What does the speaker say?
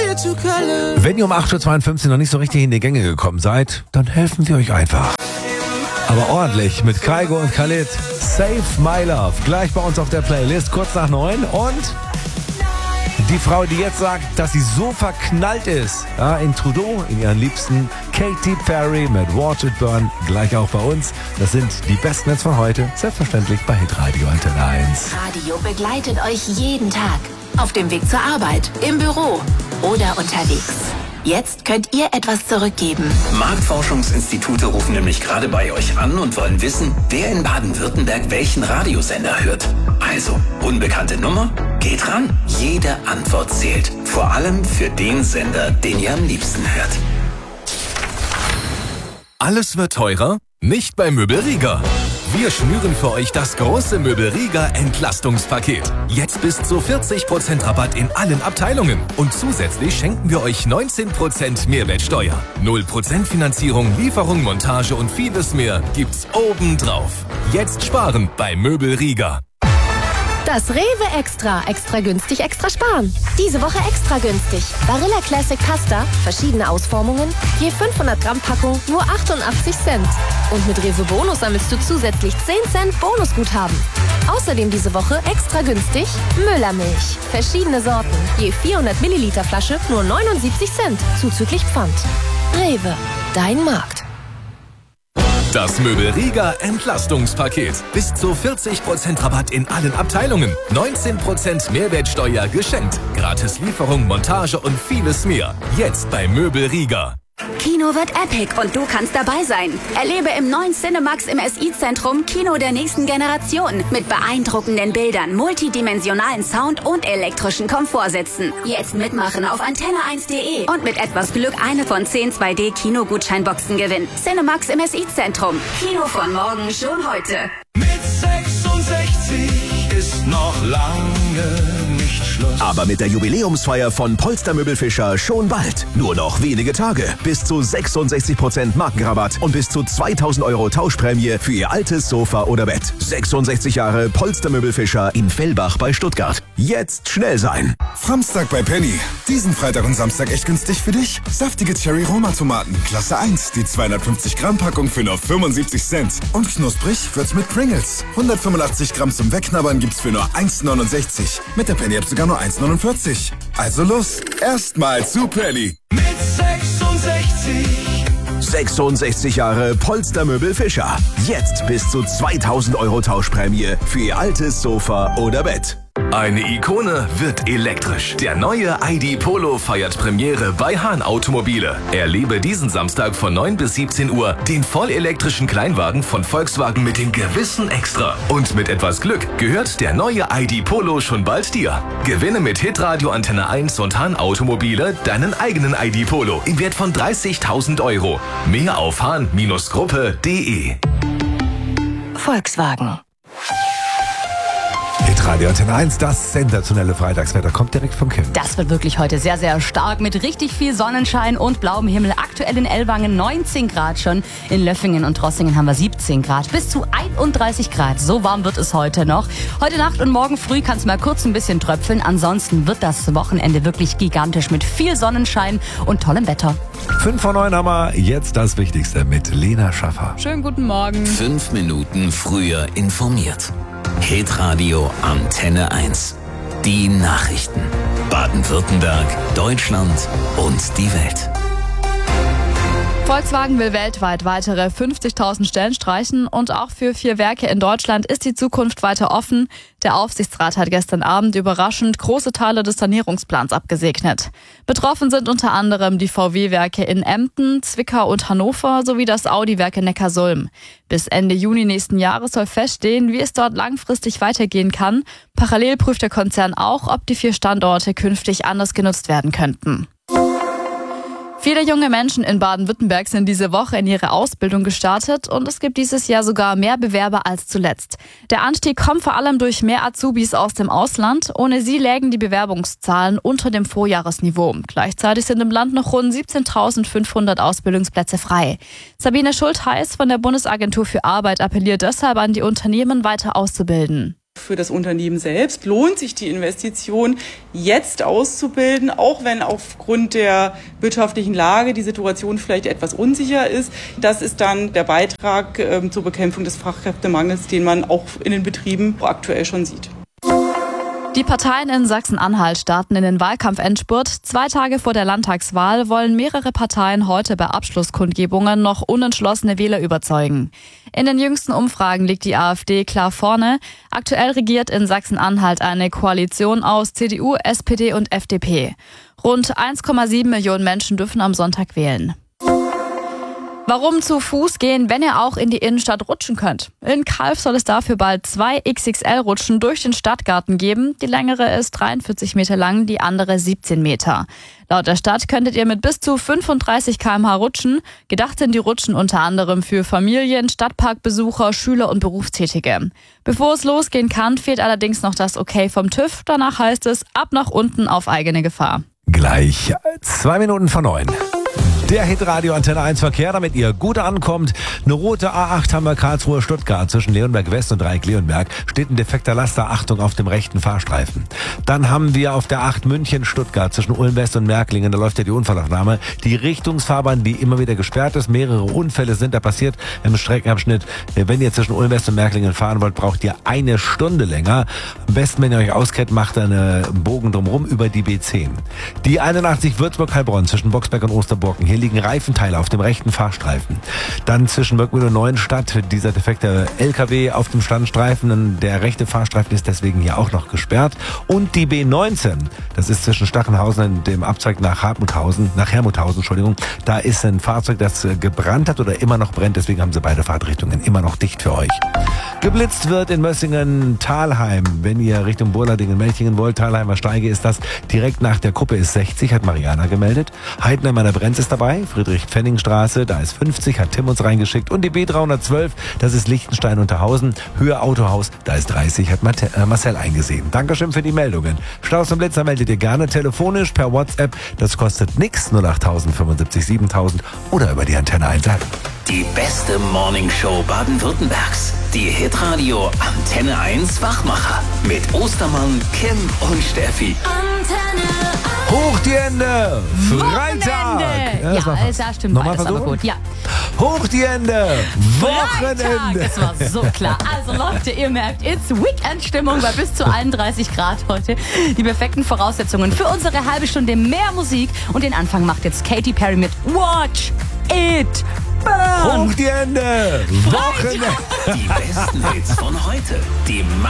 Wenn ihr um 8.52 Uhr noch nicht so richtig in die Gänge gekommen seid, dann helfen wir euch einfach. Aber ordentlich mit Kygo und Khalid. Save My Love. Gleich bei uns auf der Playlist, kurz nach 9. Und die Frau, die jetzt sagt, dass sie so verknallt ist, ja, in Trudeau, in ihren Liebsten, Katy Perry mit Watch It Burn, gleich auch bei uns. Das sind die besten Hits von heute, selbstverständlich bei Hitradio Antenne 1. Radio begleitet euch jeden Tag. Auf dem Weg zur Arbeit, im Büro oder unterwegs. Jetzt könnt ihr etwas zurückgeben. Marktforschungsinstitute rufen nämlich gerade bei euch an und wollen wissen, wer in Baden-Württemberg welchen Radiosender hört. Also, unbekannte Nummer? Geht ran. Jede Antwort zählt. Vor allem für den Sender, den ihr am liebsten hört. Alles wird teurer? Nicht bei Möbel Rieger. Wir schnüren für euch das große Möbel Rieger Entlastungspaket. Jetzt bis zu 40% Rabatt in allen Abteilungen. Und zusätzlich schenken wir euch 19% Mehrwertsteuer. 0% Finanzierung, Lieferung, Montage und vieles mehr gibt's obendrauf. Jetzt sparen bei Möbel Rieger. Das Rewe Extra. Extra günstig, extra sparen. Diese Woche extra günstig. Barilla Classic Pasta, verschiedene Ausformungen, je 500 Gramm Packung, nur 88 Cent. Und mit Rewe Bonus sammelst du zusätzlich 10 Cent Bonusguthaben. Außerdem diese Woche extra günstig Müllermilch. Verschiedene Sorten, je 400 Milliliter Flasche, nur 79 Cent, zuzüglich Pfand. Rewe, dein Markt. Das Möbel Rieger Entlastungspaket. Bis zu 40% Rabatt in allen Abteilungen. 19% Mehrwertsteuer geschenkt. Gratis Lieferung, Montage und vieles mehr. Jetzt bei Möbel Rieger. Kino wird epic und du kannst dabei sein. Erlebe im neuen Cinemax im SI-Zentrum Kino der nächsten Generation mit beeindruckenden Bildern, multidimensionalen Sound und elektrischen Komfortsitzen. Jetzt mitmachen auf antenne1.de und mit etwas Glück eine von 10 2D-Kino-Gutscheinboxen gewinnen. Cinemax im SI-Zentrum. Kino von morgen schon heute. Mit 66 ist noch lange nicht Schluss. Aber mit der Jubiläumsfeier von Polster Möbelfischer schon bald. Nur noch wenige Tage. Bis zu 66% Markenrabatt und bis zu 2.000 € Tauschprämie für Ihr altes Sofa oder Bett. 66 Jahre Polster Möbelfischer in Fellbach bei Stuttgart. Jetzt schnell sein. Samstag bei Penny. Diesen Freitag und Samstag echt günstig für dich. Saftige Cherry-Roma-Tomaten, Klasse 1. Die 250 Gramm Packung für nur 75 Cent. Und knusprig wird's mit Pringles. 185 Gramm zum Wegknabbern gibt's für nur 1,69. Mit der Penny-App sogar nur 1,49. Also los, erstmal zu Penny. Mit 66. 66 Jahre Polster Möbelfischer. Jetzt bis zu 2.000 € Tauschprämie für Ihr altes Sofa oder Bett. Eine Ikone wird elektrisch. Der neue ID Polo feiert Premiere bei Hahn Automobile. Erlebe diesen Samstag von 9 bis 17 Uhr den vollelektrischen Kleinwagen von Volkswagen mit dem gewissen Extra. Und mit etwas Glück gehört der neue ID Polo schon bald dir. Gewinne mit Hitradio Antenne 1 und Hahn Automobile deinen eigenen ID Polo im Wert von 30.000 €. Mehr auf hahn-gruppe.de. Volkswagen. Hitradio Antenne 1, das sensationelle Freitagswetter kommt direkt vom Kim. Das wird wirklich heute sehr, sehr stark mit richtig viel Sonnenschein und blauem Himmel. Aktuell in Ellwangen 19 Grad schon. In Löffingen und Trossingen haben wir 17 Grad. Bis zu 31 Grad. So warm wird es heute noch. Heute Nacht und morgen früh kann es mal kurz ein bisschen tröpfeln. Ansonsten wird das Wochenende wirklich gigantisch mit viel Sonnenschein und tollem Wetter. 5 vor 9 haben wir jetzt das Wichtigste mit Lena Schaffer. Schönen guten Morgen. 5 Minuten früher informiert. Hitradio Antenne 1. Die Nachrichten. Baden-Württemberg, Deutschland und die Welt. Volkswagen will weltweit weitere 50.000 Stellen streichen und auch für 4 Werke in Deutschland ist die Zukunft weiter offen. Der Aufsichtsrat hat gestern Abend überraschend große Teile des Sanierungsplans abgesegnet. Betroffen sind unter anderem die VW-Werke in Emden, Zwickau und Hannover sowie das Audi-Werk in Neckarsulm. Bis Ende Juni nächsten Jahres soll feststehen, wie es dort langfristig weitergehen kann. Parallel prüft der Konzern auch, ob die 4 Standorte künftig anders genutzt werden könnten. Viele junge Menschen in Baden-Württemberg sind diese Woche in ihre Ausbildung gestartet und es gibt dieses Jahr sogar mehr Bewerber als zuletzt. Der Anstieg kommt vor allem durch mehr Azubis aus dem Ausland. Ohne sie lägen die Bewerbungszahlen unter dem Vorjahresniveau. Gleichzeitig sind im Land noch rund 17.500 Ausbildungsplätze frei. Sabine Schultheiß von der Bundesagentur für Arbeit appelliert deshalb an die Unternehmen, weiter auszubilden. für das Unternehmen selbst. Lohnt sich die Investition, jetzt auszubilden, auch wenn aufgrund der wirtschaftlichen Lage die Situation vielleicht etwas unsicher ist. Das ist dann der Beitrag zur Bekämpfung des Fachkräftemangels, den man auch in den Betrieben aktuell schon sieht. Die Parteien in Sachsen-Anhalt starten in den Wahlkampfendspurt. 2 Tage vor der Landtagswahl wollen mehrere Parteien heute bei Abschlusskundgebungen noch unentschlossene Wähler überzeugen. In den jüngsten Umfragen liegt die AfD klar vorne. Aktuell regiert in Sachsen-Anhalt eine Koalition aus CDU, SPD und FDP. Rund 1,7 Millionen Menschen dürfen am Sonntag wählen. Warum zu Fuß gehen, wenn ihr auch in die Innenstadt rutschen könnt? In Calw soll es dafür bald 2 XXL-Rutschen durch den Stadtgarten geben. Die längere ist 43 Meter lang, die andere 17 Meter. Laut der Stadt könntet ihr mit bis zu 35 km/h rutschen. Gedacht sind die Rutschen unter anderem für Familien, Stadtparkbesucher, Schüler und Berufstätige. Bevor es losgehen kann, fehlt allerdings noch das Okay vom TÜV. Danach heißt es, ab nach unten auf eigene Gefahr. Gleich 2 Minuten vor 9. Der Hitradio Antenne 1 Verkehr, damit ihr gut ankommt. Eine rote A8 haben wir Karlsruhe-Stuttgart zwischen Leonberg West und Dreieck-Leonberg. Steht ein defekter Laster, Achtung auf dem rechten Fahrstreifen. Dann haben wir auf der 8 München-Stuttgart zwischen Ulm West und Märklingen, da läuft ja die Unfallaufnahme. Die Richtungsfahrbahn, die immer wieder gesperrt ist. Mehrere Unfälle sind da passiert im Streckenabschnitt. Wenn ihr zwischen Ulm West und Märklingen fahren wollt, braucht ihr 1 Stunde länger. Am besten, wenn ihr euch auskennt, macht einen Bogen drumherum über die B10. Die 81 Würzburg-Heilbronn zwischen Boxberg und Osterburgen. Hier liegen Reifenteile auf dem rechten Fahrstreifen. Dann zwischen Möckmühl und Neuenstadt dieser defekte LKW auf dem Standstreifen. Der rechte Fahrstreifen ist deswegen hier auch noch gesperrt. Und die B19, das ist zwischen Stachenhausen und dem Abzweig nach Hermuthausen, da ist ein Fahrzeug, das gebrannt hat oder immer noch brennt. Deswegen haben sie beide Fahrtrichtungen immer noch dicht für euch. Geblitzt wird in Mössingen-Thalheim. Wenn ihr Richtung Burladingen-Melchingen wollt, Thalheimer Steige ist das. Direkt nach der Kuppe ist 60, hat Mariana gemeldet. Heidenheim an der Brenz ist dabei. Friedrich-Pfenning-Straße, da ist 50, hat Tim uns reingeschickt. Und die B312, das ist Lichtenstein-Unterhausen. Höhe Autohaus, da ist 30, hat Marcel eingesehen. Dankeschön für die Meldungen. Staus und Blitzer meldet ihr gerne telefonisch per WhatsApp. Das kostet nix, 08000 75 7000 oder über die Antenne 1 App. Die beste Morningshow Baden-Württembergs. Die Hitradio Antenne 1 Wachmacher. Mit Ostermann, Kim und Steffi. Hoch die Hände! Freitag! Ja, da stimmt beides, aber gut. Ja. Hoch die Hände! Wochenende! Das war so klar. Also Leute, ihr merkt, it's Weekend-Stimmung bei bis zu 31 Grad heute. Die perfekten Voraussetzungen für unsere halbe Stunde mehr Musik. Und den Anfang macht jetzt Katy Perry mit Watch It Burn. Hoch die Hände! Wochenende! Die besten Hits von heute. Die